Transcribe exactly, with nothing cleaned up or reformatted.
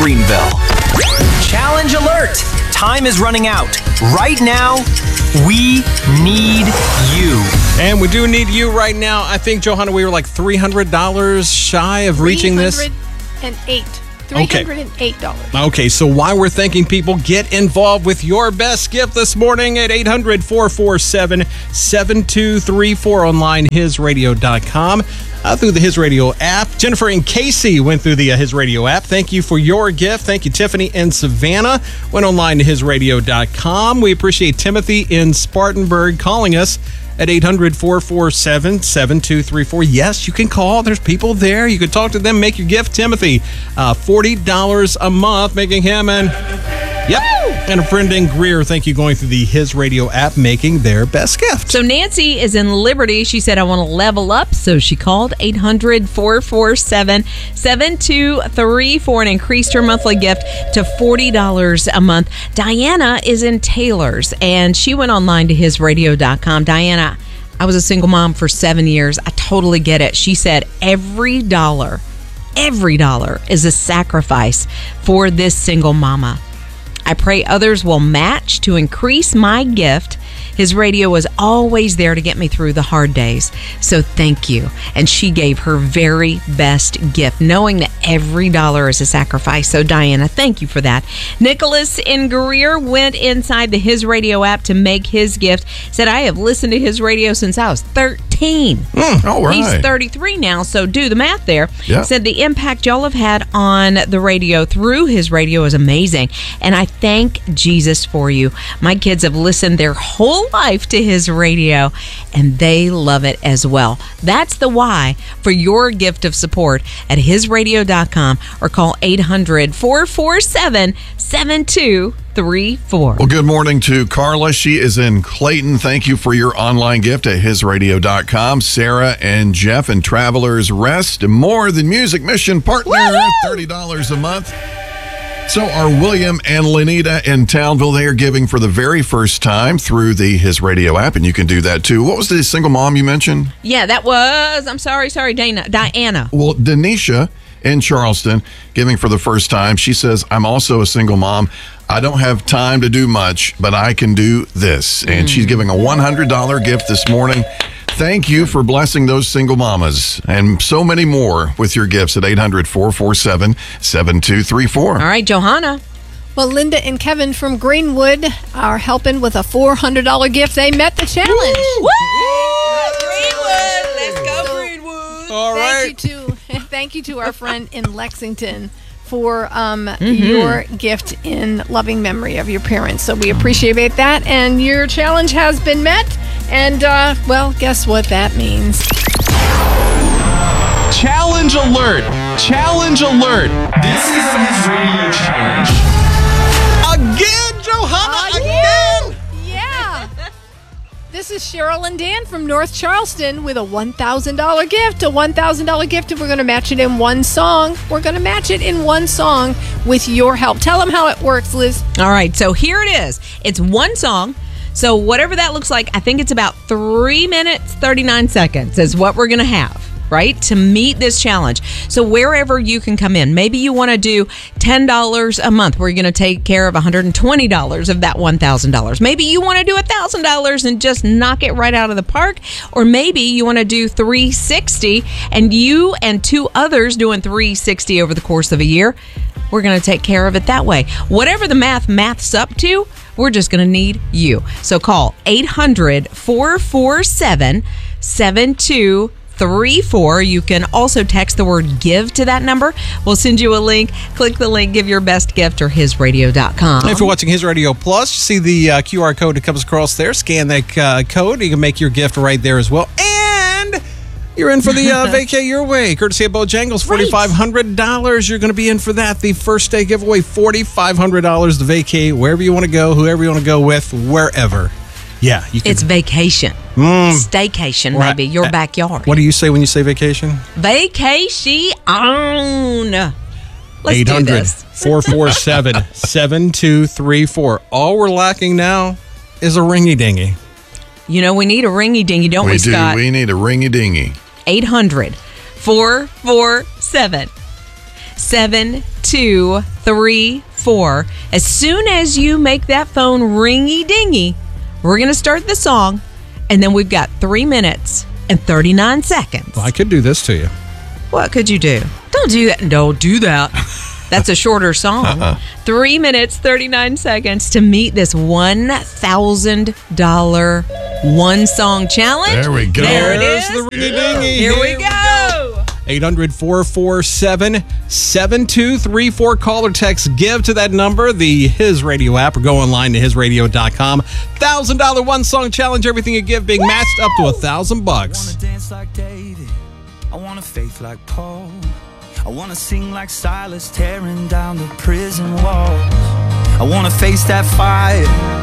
Greenville. Challenge alert! Time is running out. Right now, we need you. And we do need you right now. I think, Johanna, we were like three hundred dollars shy of reaching this. three hundred eight dollars. three hundred eight dollars. Okay, so while we're thanking people, get involved with your best gift this morning at eight hundred, four four seven, seven two three four, online, his radio dot com. Uh, through the His Radio app. Jennifer and Casey went through the uh, His Radio app. Thank you for your gift. Thank you, Tiffany and Savannah. Went online to his radio dot com. We appreciate Timothy in Spartanburg calling us at eight hundred, four four seven, seven two three four. Yes, you can call. There's people there. You can talk to them, make your gift. Timothy, uh, forty dollars a month, making him and... Yep. And a friend in Greer, thank you, going through the His Radio app, making their best gift. So Nancy is in Liberty. She said, I want to level up. So she called eight hundred, four four seven, seven two three four and increased her monthly gift to forty dollars a month. Diana is in Taylor's, and she went online to his radio dot com. Diana, I was a single mom for seven years. I totally get it. She said every dollar, every dollar is a sacrifice for this single mama. I pray others will match to increase my gift. His radio was always there to get me through the hard days. So thank you. And she gave her very best gift, knowing that every dollar is a sacrifice. So Diana, thank you for that. Nicholas in Greer went inside the His Radio app to make his gift. Said, I have listened to his radio since I was thirteen. Mm, all right. He's thirty-three now, so do the math there. Yep. Said the impact y'all have had on the radio through his radio is amazing. And I thank Jesus for you. My kids have listened their whole life to his radio, and they love it as well. That's the why for your gift of support at his radio dot com or call eight hundred, four four seven, seven two three four. Well, good morning to Carla. She is in Clayton. Thank you for your online gift at his radio dot com. Sarah and Jeff and Travelers Rest, more than music mission partner, Woo-hoo! thirty dollars a month. So are William and Lenita in Townville. They are giving for the very first time through the His Radio app, and you can do that too. What was the single mom you mentioned? Yeah, that was, I'm sorry, sorry, Dana, Diana. Well, Denisha in Charleston giving for the first time. She says, I'm also a single mom. I don't have time to do much, but I can do this. And mm. she's giving a one hundred dollars gift this morning. Thank you for blessing those single mamas and so many more with your gifts at eight hundred, four four seven, seven two three four. All right, Johanna. Well, Linda and Kevin from Greenwood are helping with a four hundred dollars gift. They met the challenge. Woo! Greenwood. Let's go, Greenwood. All right. Thank you to, thank you to our friend in Lexington for um, Mm-hmm. your gift in loving memory of your parents. So we appreciate that. And your challenge has been met. And, uh, well, guess what that means? Challenge alert! Challenge alert! This is the His Radio Challenge. Again, Johanna, again! Yeah. This is Cheryl and Dan from North Charleston with a one thousand dollars gift. A one thousand dollars gift, and we're going to match it in one song. We're going to match it in one song with your help. Tell them how it works, Liz. All right, so here it is. It's one song. So whatever that looks like, I think it's about three minutes, thirty-nine seconds is what we're going to have, right, to meet this challenge. So wherever you can come in, maybe you want to do ten dollars a month. We're going to take care of one hundred twenty dollars of that one thousand dollars. Maybe you want to do one thousand dollars and just knock it right out of the park. Or maybe you want to do three hundred sixty dollars and you and two others doing three hundred sixty dollars over the course of a year. We're going to take care of it that way. Whatever the math maths up to, we're just going to need you. So call eight hundred, four four seven, seven two three four. You can also text the word give to that number. We'll send you a link. Click the link, give your best gift, or his radio dot com. If you're watching His Radio Plus, you see the uh, Q R code that comes across there. Scan that uh, code. You can make your gift right there as well. And you're in for the uh, Vacay Your Way, courtesy of Bojangles, four thousand five hundred dollars. You're going to be in for that. The first day giveaway, four thousand five hundred dollars to vacay wherever you want to go, whoever you want to go with, wherever. Yeah. You can. It's vacation. Mm. Staycation, Right. maybe. Your backyard. What do you say when you say vacation? Vacation on. Let's eight hundred, do this. four four seven, seven two three four. All we're lacking now is a ringy-dingy. You know, we need a ringy-dingy, don't we, We do. Scott? We need a ringy-dingy. eight hundred, four four seven, seven two three four. As soon as you make that phone ringy dingy, we're going to start the song, and then we've got three minutes and thirty-nine seconds. Well, I could do this to you. What could you do? Don't do that. Don't do that. That's a shorter song. Uh-uh. Three minutes, thirty-nine seconds to meet this one thousand dollars one song challenge. There we go. There it There's is. the ringy-dingy. Here we go. eight hundred, four four seven, seven two three four. Call or text GIVE to that number, the His Radio app, or go online to his radio dot com. one thousand dollars one song challenge, everything you give being matched up to a thousand bucks. I want to dance like David. I want a faith like Paul. I want to sing like Silas, tearing down the prison walls. I want to face that fire